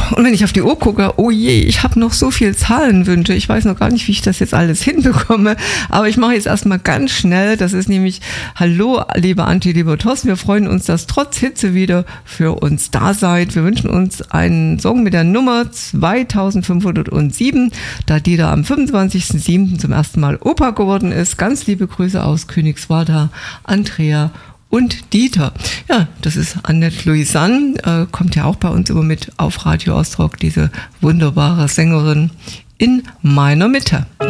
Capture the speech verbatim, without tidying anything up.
Und wenn ich auf die Uhr gucke, oh je, ich habe noch so viel Zahlenwünsche. Ich weiß noch gar nicht, wie ich das jetzt alles hinbekomme. Aber ich mache jetzt erstmal ganz schnell. Das ist nämlich, hallo, lieber Antje, lieber Thorsten. Wir freuen uns, dass trotz Hitze wieder für uns da seid. Wir wünschen uns einen Song mit der Nummer zweitausendfünfhundertsieben, da die da am fünfundzwanzigsten siebten zum ersten Mal Opa geworden ist. Ganz liebe Grüße aus Königswarta, Andrea und Dieter. Ja, das ist Annette Louisanne, äh, kommt ja auch bei uns immer mit auf Radio Ostrock, diese wunderbare Sängerin in meiner Mitte.